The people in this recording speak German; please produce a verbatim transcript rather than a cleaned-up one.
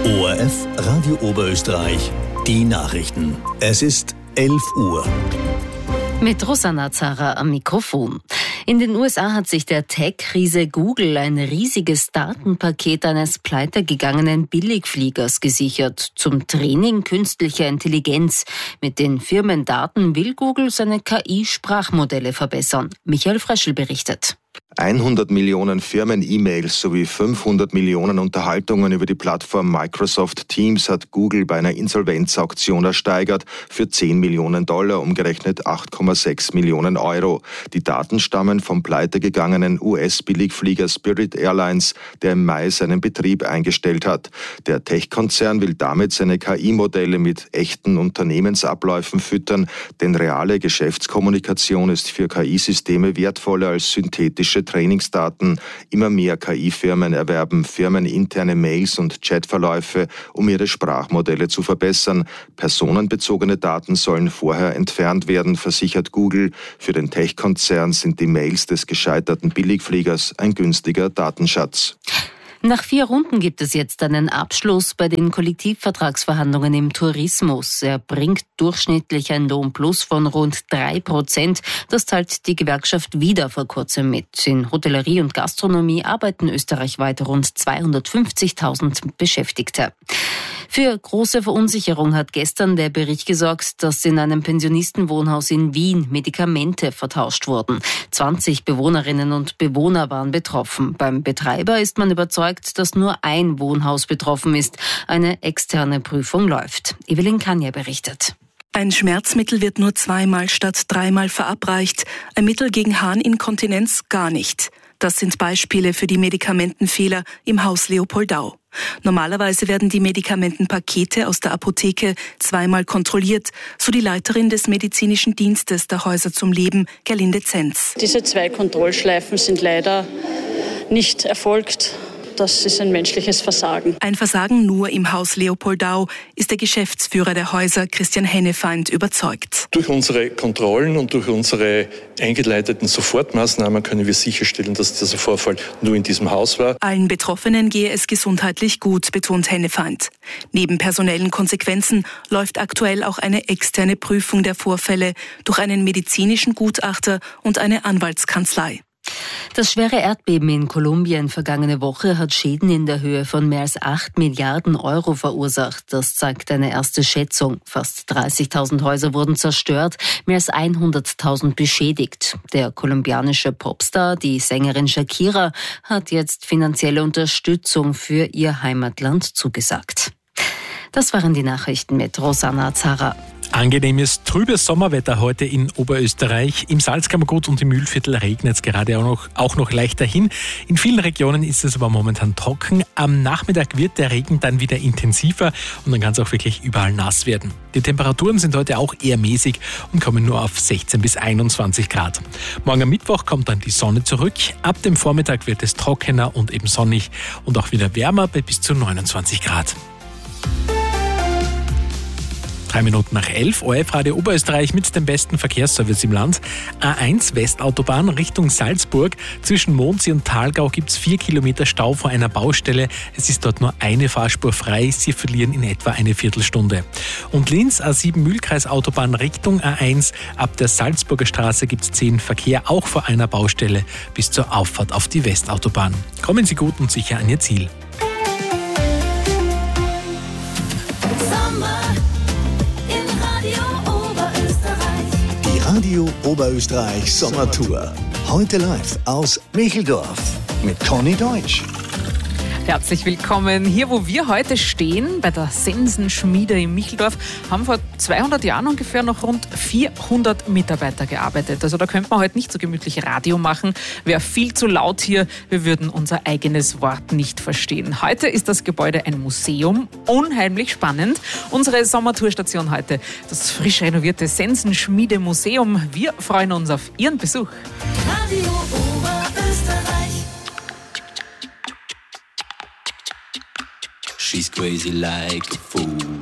O R F Radio Oberösterreich, die Nachrichten. Es ist elf Uhr. Mit Rosanna Zara am Mikrofon. In den U S A hat sich der Tech-Riese Google ein riesiges Datenpaket eines pleitergegangenen Billigfliegers gesichert zum Training künstlicher Intelligenz. Mit den Firmendaten will Google seine K I-Sprachmodelle verbessern. Michael Fröschl berichtet. hundert Millionen Firmen-E-Mails sowie fünfhundert Millionen Unterhaltungen über die Plattform Microsoft Teams hat Google bei einer Insolvenzauktion ersteigert für zehn Millionen Dollar, umgerechnet acht Komma sechs Millionen Euro. Die Daten stammen vom pleitegegangenen U S-Billigflieger Spirit Airlines, der im Mai seinen Betrieb eingestellt hat. Der Tech-Konzern will damit seine K I-Modelle mit echten Unternehmensabläufen füttern, denn reale Geschäftskommunikation ist für K I-Systeme wertvoller als synthetische Trainingsdaten. Immer mehr K I-Firmen erwerben firmeninterne Mails und Chatverläufe, um ihre Sprachmodelle zu verbessern. Personenbezogene Daten sollen vorher entfernt werden, versichert Google. Für den Tech-Konzern sind die Mails des gescheiterten Billigfliegers ein günstiger Datenschatz. Nach vier Runden gibt es jetzt einen Abschluss bei den Kollektivvertragsverhandlungen im Tourismus. Er bringt durchschnittlich ein Lohnplus von rund drei Prozent. Das teilt die Gewerkschaft wieder vor kurzem mit. In Hotellerie und Gastronomie arbeiten österreichweit rund zweihundertfünfzigtausend Beschäftigte. Für große Verunsicherung hat gestern der Bericht gesorgt, dass in einem Pensionistenwohnhaus in Wien Medikamente vertauscht wurden. zwanzig Bewohnerinnen und Bewohner waren betroffen. Beim Betreiber ist man überzeugt, dass nur ein Wohnhaus betroffen ist. Eine externe Prüfung läuft. Evelyn Kanja berichtet. Ein Schmerzmittel wird nur zweimal statt dreimal verabreicht. Ein Mittel gegen Harninkontinenz gar nicht. Das sind Beispiele für die Medikamentenfehler im Haus Leopoldau. Normalerweise werden die Medikamentenpakete aus der Apotheke zweimal kontrolliert, so die Leiterin des medizinischen Dienstes der Häuser zum Leben, Gerlinde Zenz. Diese zwei Kontrollschleifen sind leider nicht erfolgt. Das ist ein menschliches Versagen. Ein Versagen nur im Haus Leopoldau, ist der Geschäftsführer der Häuser Christian Hennefeind überzeugt. Durch unsere Kontrollen und durch unsere eingeleiteten Sofortmaßnahmen können wir sicherstellen, dass dieser Vorfall nur in diesem Haus war. Allen Betroffenen gehe es gesundheitlich gut, betont Hennefeind. Neben personellen Konsequenzen läuft aktuell auch eine externe Prüfung der Vorfälle durch einen medizinischen Gutachter und eine Anwaltskanzlei. Das schwere Erdbeben in Kolumbien vergangene Woche hat Schäden in der Höhe von mehr als acht Milliarden Euro verursacht. Das zeigt eine erste Schätzung. Fast dreißigtausend Häuser wurden zerstört, mehr als hunderttausend beschädigt. Der kolumbianische Popstar, die Sängerin Shakira, hat jetzt finanzielle Unterstützung für ihr Heimatland zugesagt. Das waren die Nachrichten mit Rosanna Zara. Angenehmes, trübes Sommerwetter heute in Oberösterreich. Im Salzkammergut und im Mühlviertel regnet es gerade auch noch, auch noch leicht dahin. In vielen Regionen ist es aber momentan trocken. Am Nachmittag wird der Regen dann wieder intensiver und dann kann es auch wirklich überall nass werden. Die Temperaturen sind heute auch eher mäßig und kommen nur auf sechzehn bis einundzwanzig Grad. Morgen am Mittwoch kommt dann die Sonne zurück. Ab dem Vormittag wird es trockener und eben sonnig und auch wieder wärmer bei bis zu neunundzwanzig Grad. Drei Minuten nach elf, O R F Radio Oberösterreich mit dem besten Verkehrsservice im Land. A eins Westautobahn Richtung Salzburg. Zwischen Mondsee und Thalgau gibt es vier Kilometer Stau vor einer Baustelle. Es ist dort nur eine Fahrspur frei. Sie verlieren in etwa eine Viertelstunde. Und Linz A sieben Mühlkreisautobahn Richtung A eins. Ab der Salzburger Straße gibt es zehn Verkehr, auch vor einer Baustelle bis zur Auffahrt auf die Westautobahn. Kommen Sie gut und sicher an Ihr Ziel. Radio Oberösterreich Sommertour. Heute live aus Micheldorf mit Conny Deutsch. Herzlich willkommen. Hier, wo wir heute stehen, bei der Sensenschmiede in Micheldorf, haben vor zweihundert Jahren ungefähr noch rund vierhundert Mitarbeiter gearbeitet. Also da könnte man heute nicht so gemütlich Radio machen. Wäre viel zu laut hier. Wir würden unser eigenes Wort nicht verstehen. Heute ist das Gebäude ein Museum. Unheimlich spannend. Unsere Sommertourstation heute, das frisch renovierte Sensenschmiede Museum. Wir freuen uns auf Ihren Besuch. Radio Oberösterreich. She's crazy like a fool.